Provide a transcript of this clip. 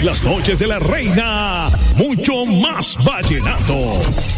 las noches de la reina, mucho más vallenato.